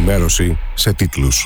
ενημέρωση σε τίτλους.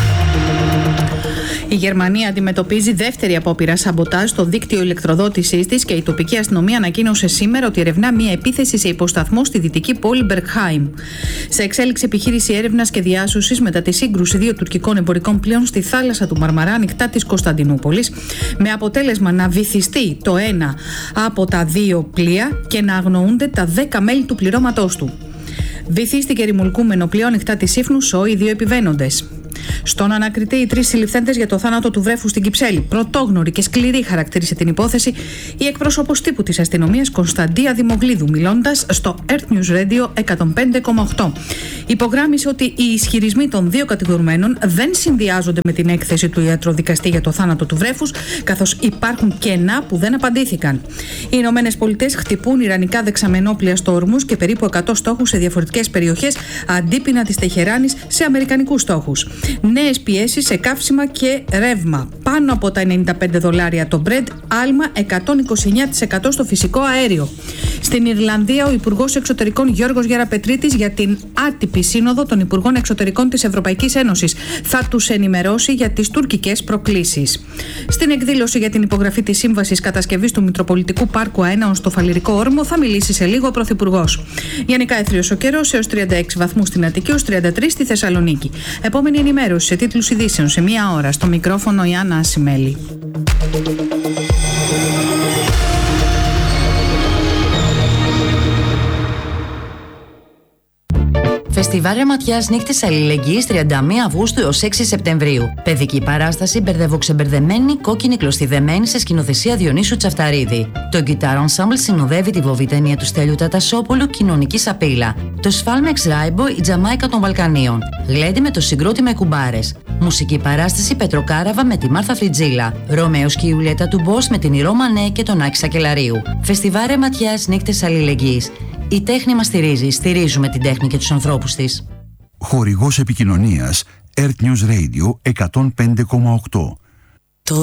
Η Γερμανία αντιμετωπίζει δεύτερη απόπειρα σαμποτάζ στο δίκτυο ηλεκτροδότησής της και η τοπική αστυνομία ανακοίνωσε σήμερα ότι ερευνά μια επίθεση σε υποσταθμό στη δυτική πόλη Μπερκχάιμ. Σε εξέλιξη επιχείρηση έρευνας και διάσωσης μετά τη σύγκρουση δύο τουρκικών εμπορικών πλοίων στη θάλασσα του Μαρμαρά ανοιχτά της Κωνσταντινούπολης, με αποτέλεσμα να βυθιστεί το ένα από τα δύο πλοία και να αγνοούνται τα 10 μέλη του πληρώματός του. Βυθίστηκε ρημουλκούμενο πλοίο ανοιχτά της Σύφνου, οι δύο επιβαίνοντες. Στον ανακριτή, οι 3 συλληφθέντες για το θάνατο του βρέφου στην Κυψέλη. Πρωτόγνωρη και σκληρή χαρακτήρισε την υπόθεση η εκπρόσωπος τύπου της αστυνομίας Κωνσταντία Δημογλίδου, μιλώντας στο Earth News Radio 105,8. Υπογράμμισε ότι οι ισχυρισμοί των δύο κατηγορουμένων δεν συνδυάζονται με την έκθεση του ιατροδικαστή για το θάνατο του βρέφους, καθώς υπάρχουν κενά που δεν απαντήθηκαν. Οι Ηνωμένες Πολιτείες χτυπούν ιρανικά δεξαμενόπλια στο Ορμούζ και περίπου 100 στόχους σε διαφορετικές περιοχές αντίπεινα της Τεχεράνης σε αμερικανικούς στόχους. Νέες πιέσεις σε καύσιμα και ρεύμα. Πάνω από τα $95 το Brent, άλμα 129% στο φυσικό αέριο. Στην Ιρλανδία, ο Υπουργός Εξωτερικών Γιώργος Γεραπετρίτης για την άτυπη σύνοδο των Υπουργών Εξωτερικών της Ευρωπαϊκής Ένωσης θα τους ενημερώσει για τις τουρκικές προκλήσεις. Στην εκδήλωση για την υπογραφή της σύμβασης κατασκευής του Μητροπολιτικού Πάρκου Αέναων στο Φαλιρικό Όρμο θα μιλήσει σε λίγο ο Πρωθυπουργός. Γενικά έθριος ο καιρός, έως 36 βαθμούς στην Αττική, έως 33 στη Θεσσαλονίκη. Επόμενη ενημέρωση σε τίτλους ειδήσεων σε μία ώρα. Στο μικρόφωνο η Άννα Ασημέλη. Φεστιβάλ Ρεματιάς Νύχτες Αλληλεγγύης 31 Αυγούστου έως 6 Σεπτεμβρίου. Παιδική παράσταση μπερδευοξεμπερδεμένη, κόκκινη κλωστιδεμένη σε σκηνοθεσία Διονύσου Τσαφταρίδη. Το Guitar Ensemble συνοδεύει τη βοβή-ταινία του Στέλιου Τατασόπουλου Κοινωνική Σαπίλα. Το Σφάλμεξ Ράιμπο η Τζαμάικα των Βαλκανίων. Γλέντι με το Συγκρότη με κουμπάρες. Μουσική παράσταση Πετροκάραβα με τη Μάρθα Φριτζίλα. Ρωμαίος και η Ιουλιέτα του Μπος με την Ηρώ Μανέ και τον Άκη Σακελαρίου. Φεστιβάλ Ρεματιάς Νύχτες Αλληλεγγύης. Η τέχνη μας στηρίζει. Στηρίζουμε την τέχνη και τους ανθρώπους της. Χορηγός επικοινωνίας Earth News Radio 105,8.